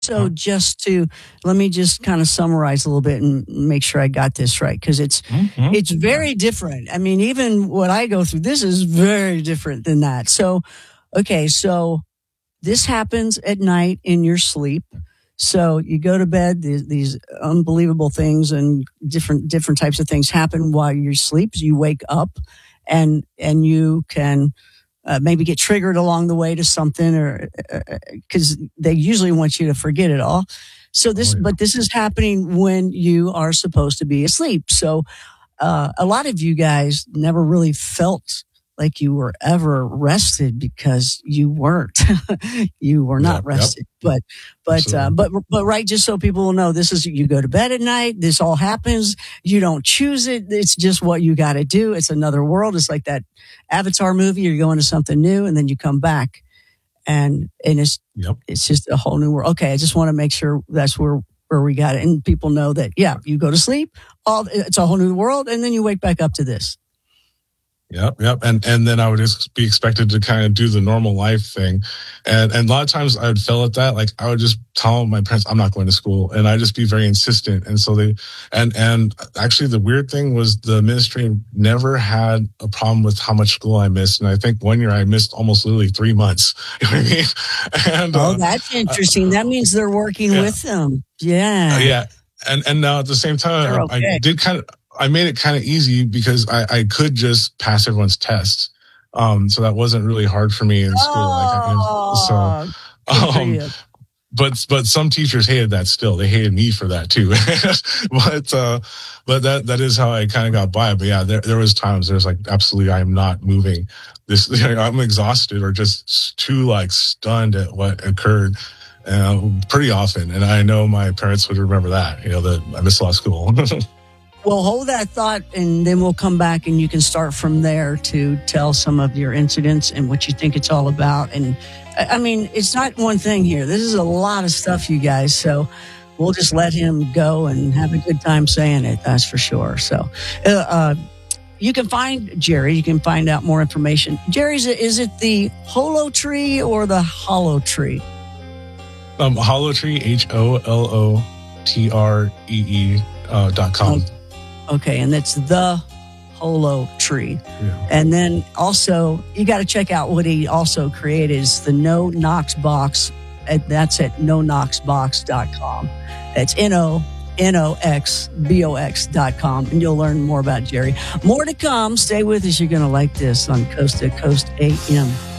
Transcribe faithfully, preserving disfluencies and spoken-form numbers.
So just to, let me just kind of summarize a little bit and make sure I got this right. Cause it's, mm-hmm. it's very different. I mean, even what I go through, this is very different than that. So, okay. So this happens at night in your sleep. So you go to bed, these, these unbelievable things and different, different types of things happen while you sleep. You wake up and, and you can, Uh, maybe get triggered along the way to something, or because uh, they usually want you to forget it all. So this, oh, yeah. but this is happening when you are supposed to be asleep. So uh, a lot of you guys never really felt like you were ever rested because you weren't. You were not yep, rested. Yep. But but uh, but but right. Just so people will know, this is, you go to bed at night. This all happens. You don't choose it. It's just what you got to do. It's another world. It's like that Avatar movie. You're going to something new, and then you come back, and and it's yep. it's just a whole new world. Okay, I just want to make sure that's where where we got it, and people know that. Yeah, you go to sleep. All it's a whole new world, and then you wake back up to this. Yep, yep. And and then I would just be expected to kind of do the normal life thing. And and a lot of times I would fail at that. Like I would just tell my parents, I'm not going to school. And I'd just be very insistent. And so they, and, and actually the weird thing was the ministry never had a problem with how much school I missed. And I think one year I missed almost literally three months. You know what I mean? And, oh, uh, that's interesting. Uh, that means they're working yeah. with them. Yeah. Uh, yeah. And, and now at the same time, okay. I did kind of, I made it kind of easy because I, I could just pass everyone's tests. Um, so that wasn't really hard for me in school. Oh, like I, so, um, but, but some teachers hated that still. They hated me for that too. but, uh, but that, that is how I kind of got by. But yeah, there, there was times there's like, absolutely, I am not moving this. You know, I'm exhausted or just too like stunned at what occurred. Uh, pretty often. And I know my parents would remember that, you know, that I missed a lot of school. Well, hold that thought, and then we'll come back and you can start from there to tell some of your incidents and what you think it's all about. And I mean, it's not one thing here. This is a lot of stuff, you guys. So we'll just let him go and have a good time saying it. That's for sure. So uh, uh, you can find Jerry. You can find out more information. Jerry's, is it the Holo Tree or the Hollow Tree? Um, Hollow Tree, H O L O T R E E uh, dot com. Okay. Okay, and that's the Holo Tree. Yeah. And then also, you got to check out what he also created is the No Knox Box. And that's at no knox box dot com. That's N O N O X B O X dot com. And you'll learn more about Jerry. More to come. Stay with us. You're going to like this on Coast to Coast A M.